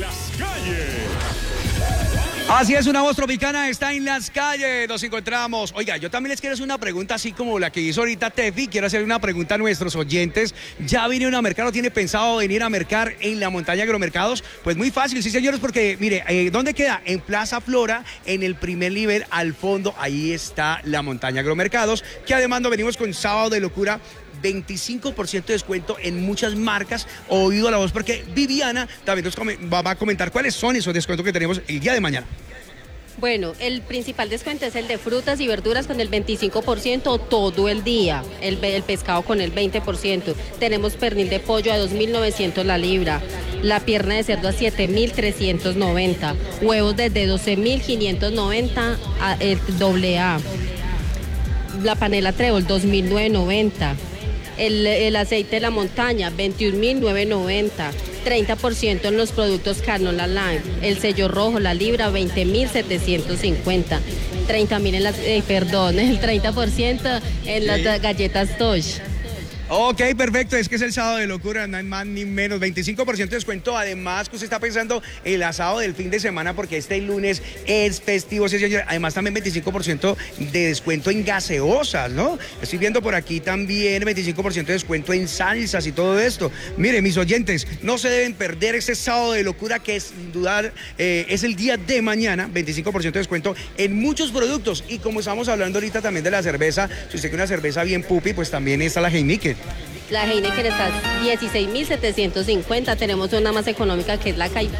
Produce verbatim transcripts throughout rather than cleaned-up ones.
las calles. Así es, una voz tropicana está en las calles, nos encontramos. Oiga, yo también les quiero hacer una pregunta así como la que hizo ahorita Tefi. Quiero hacer una pregunta a nuestros oyentes. ¿Ya vinieron a mercar o tiene pensado venir a mercar en la montaña Agromercados? Pues muy fácil, sí señores, porque mire, eh, ¿dónde queda? En Plaza Flora, en el primer nivel, al fondo, ahí está la montaña Agromercados, que además nos venimos con Sábado de Locura, veinticinco por ciento de descuento en muchas marcas. Oído la voz porque Viviana también nos va a comentar cuáles son esos descuentos que tenemos el día de mañana. Bueno, el principal descuento es el de frutas y verduras con el veinticinco por ciento todo el día, el, el pescado con el veinte por ciento. Tenemos pernil de pollo a dos mil novecientos la libra, la pierna de cerdo a siete mil trescientos noventa, huevos desde doce mil quinientos noventa a el doble A, la panela trébol dos mil novecientos noventa. El, el aceite de la montaña, veintiún mil novecientos noventa, treinta por ciento en los productos Canola Line, el sello rojo, la libra, veinte mil setecientos cincuenta, treinta mil en las, eh, perdón, el treinta por ciento en las sí. galletas Tosh. Ok, perfecto, es que es el Sábado de Locura, no hay más ni menos, veinticinco por ciento de descuento, además que usted está pensando el asado del fin de semana porque este lunes es festivo, sí, señor. Además también veinticinco por ciento de descuento en gaseosas, ¿no? Estoy viendo por aquí también veinticinco por ciento de descuento en salsas y todo esto. Mire, mis oyentes, no se deben perder este Sábado de Locura que sin dudar eh, es el día de mañana, veinticinco por ciento de descuento en muchos productos y como estamos hablando ahorita también de la cerveza, si usted quiere una cerveza bien pupi, pues también está la Heineken. La Heineken está a dieciséis mil setecientos cincuenta, tenemos una más económica que es la Kai.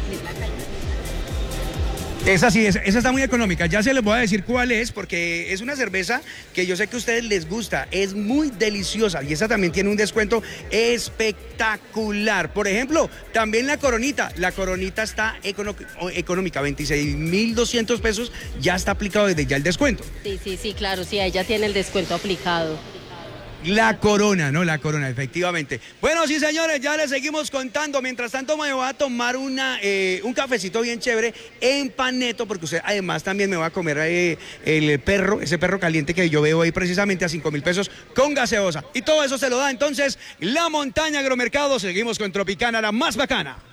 Esa sí, esa, esa está muy económica, ya se les voy a decir cuál es, porque es una cerveza que yo sé que a ustedes les gusta, es muy deliciosa y esa también tiene un descuento espectacular. Por ejemplo, también la Coronita, la Coronita está econo económica, veintiséis mil doscientos pesos, ya está aplicado desde ya el descuento. Sí, sí, sí, claro, sí, ella tiene el descuento aplicado. La Corona, ¿no? La Corona, efectivamente. Bueno, sí, señores, ya les seguimos contando. Mientras tanto, me voy a tomar una, eh, un cafecito bien chévere en Paneto, porque usted además también me va a comer eh, el perro, ese perro caliente que yo veo ahí precisamente a cinco mil pesos con gaseosa. Y todo eso se lo da entonces la montaña Agromercado. Seguimos con Tropicana, la más bacana.